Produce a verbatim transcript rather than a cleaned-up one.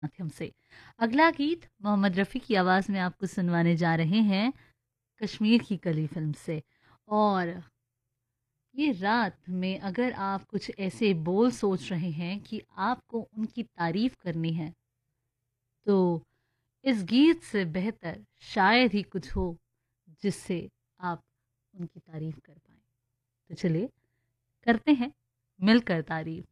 माध्यम से। अगला गीत मोहम्मद रफ़ी की आवाज़ में आपको सुनवाने जा रहे हैं कश्मीर की कली फ़िल्म से। और ये रात में अगर आप कुछ ऐसे बोल सोच रहे हैं कि आपको उनकी तारीफ़ करनी है, तो इस गीत से बेहतर शायद ही कुछ हो जिससे आप उनकी तारीफ़ कर पाएँ। तो चलिए करते हैं मिलकर तारीफ़।